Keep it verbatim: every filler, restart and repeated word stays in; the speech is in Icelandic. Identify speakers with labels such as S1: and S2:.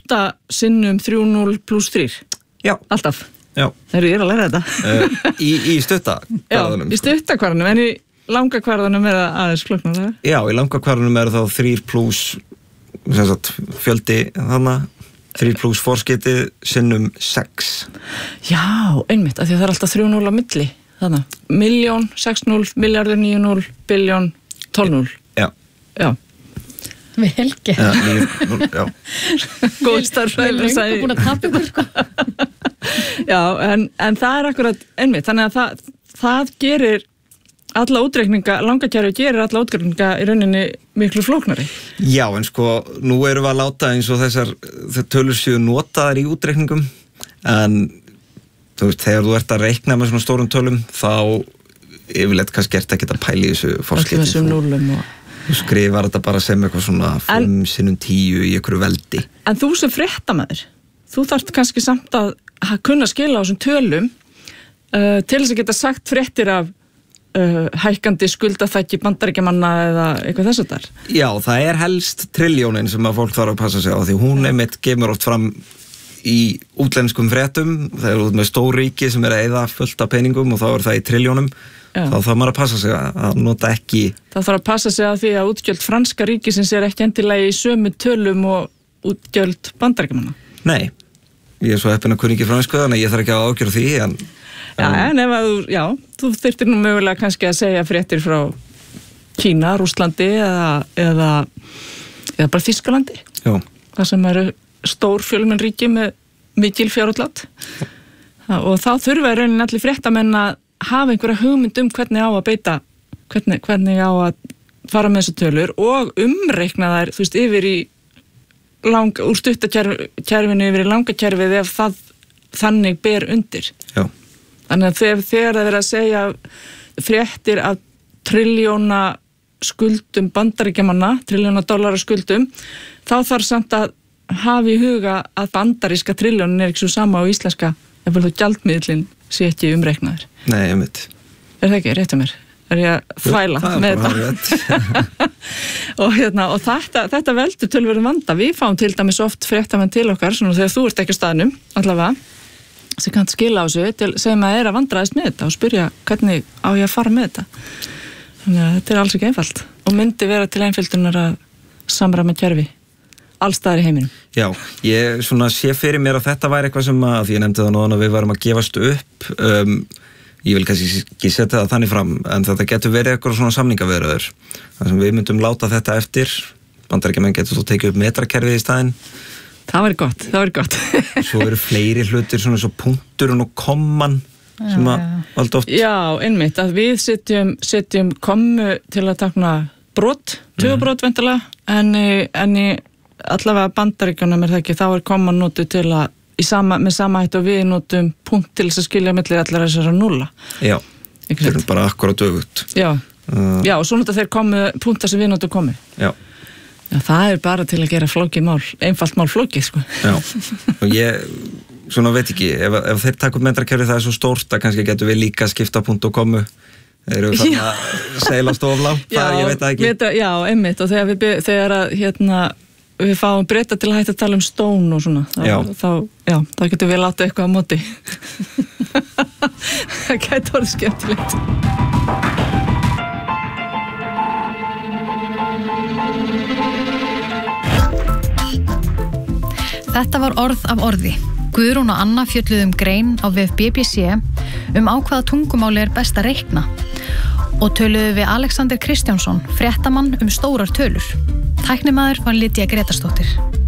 S1: átta sinnum þrjú núll pluss þrír.
S2: Já.
S1: Alltaf.
S2: Já.
S1: Þeir eru að læra þetta.
S2: Uh, í, í stuttakvarðanum.
S1: Já, í stuttakvarðanum, en í langa kvarðanum er það aðeins kluknar það?
S2: Já, í langa kvarðanum er þá þrír pluss sem sagt, fjöldi þannig, þrír pluss forskeytið sinnum sex.
S1: Já, einmitt, af því að það er alltaf þrjú núll á milli, þannig. Milljón, sex núll, milljardur, níu núll, billjón, tólf núll.
S2: Já.
S1: Já.
S3: Vel gert.
S2: Já, níu núll, já.
S1: Góð starffræði.
S3: Við erum búin að tapa ykkur, sko.
S1: Já, en, en það er akkurat einmitt, þannig að það, það gerir alla útreikninga, langakerfi gerir alla útreikninga í rauninni miklu flóknari.
S2: Já, en sko, nú erum við að láta eins og þessar tölur séu notaðar í útreikningum, en þú veist, þegar þú ert að reikna með svona stórum tölum, þá yfirleitt kannski ert ekki að pæla í þessu forskeytin.
S1: Þessum núllum og...
S2: Þú skrifar þetta bara sem eitthvað svona fimm sinnum tíu í einhverju veldi.
S1: En þú sem fréttamaður, þú þarft kannski samt að kunna skila á þessum tölum uh, til þess að geta sagt fréttir af uh, hækkandi skuldaþækki bandaríkjamanna eða eitthvað þess að þar.
S2: Já, það er helst trilljónin sem að fólk þarf að passa sig á, því hún einmitt kemur oft fram í útlenskum fréttum, það er út með stóríki sem er að eyða fullt af peningum og þá er það í trilljónum. Já. Þá þarf maður að passa sig að nota ekki...
S1: Það þarf að passa sig að því að útgjöld franska ríkisins er ekki endilega í sömu tölum og útgjöld bandaríkjamanna.
S2: Nei, ég er svo heppinn að kunni ekki fransku, þannig að ég þarf ekki að ágjöra því, en...
S1: Já, en ef að þú, já, þú þyrftir nú mögulega kannski að segja fréttir frá Kína, Rússlandi eða, eða, eða bara Þýskalandi.
S2: Já.
S1: Það sem eru stór fjölmenn ríki með mikil fjárútlát. Og þá þurfa í rauninni allir fréttamenn að hafa einhverja hugmynd um hvernig á að beita, hvernig, hvernig á að fara með þessu tölur og umreikna þær, þú veist, yfir í lang, úr stuttakerfinu yfir í langakerfið ef það þannig ber undir.
S2: Já.
S1: Þannig að þegar, þegar það er að segja fréttir af trilljóna skuldum bandaríkjamanna, trilljóna dollara skuldum, þá þarf samt að hafa í huga að bandaríska trilljónin er ekki svo sama á íslenska, ef þú gjaldmiðlinn sé ekki umreiknaður.
S2: Nei, ég veit.
S1: Er það ekki, rétt um mér? Er ég að þvæla með þetta? og hérna, og þetta, þetta veldur tölverðum vanda. Við fáum til dæmis oft fréttamenn til okkar, svona þegar þú ert ekki á staðnum, allavega, sem kannt skila á þessu, til sem að er að vandraðist með þetta og spyrja hvernig á ég að fara með þetta. Þannig að þetta er alls ekki einfalt. Og myndi vera til einföldunar að samræma kerfi. Allstaðar í heiminum.
S2: Já, ég svona sé fyrir mér að þetta væri eitthvað sem að, því ég nefndi það nóðan að við varum að gefast upp, um, ég vil kannski ekki setja það þannig fram, en þetta getur verið eitthvað svona samningaviðræður, þar sem við myndum láta þetta eftir, bandaríkjamenn getur þú tekið upp metrakerfið í staðinn.
S1: Það væri gott, það væri gott.
S2: Svo eru fleiri hlutir, svona svo punkturinn og komman, sem að valda oft.
S1: Já, einmitt, að við setjum, setjum kommu til að takna brot, tugabrót vendilega, en, en í allavega bandaríkjunum er það ekki, þá er komman notu til að, í sama, með sama hætt og við notum punkt til þess að skilja millir allar þessara núlla.
S2: Já, það er bara akkurat öfugt.
S1: Já, uh, já, og svo nota þeir komu, punktar sem við notum komi.
S2: Já.
S1: Já, það er bara til að gera flókið mál, einfalt mál flókið, sko.
S2: Já, og ég, svona veit ekki, ef, ef þeir taka upp metrakerfið það er svo stórt að kannski getur við líka skipta punkt og komu. Þeir eru þannig að seilast of langt, það, ég veit það ekki.
S1: Metra, já, einmitt, og þegar við, þegar að, hérna, við fáum breyta til að hætta að tala um stón og svona, þá,
S2: já.
S1: þá, já, þá getum við látið eitthvað á móti. Það gæti orðið skemmtilegt.
S3: Þetta var orð af orði. Guðrún og Anna fjölluðum grein á vef B B C um á hvaða tungumáli er best að reikna og töluðu við Alexander Kristjánsson, fréttamann um stórar tölur. Tæknimaður var Lydia Gretarsdóttir.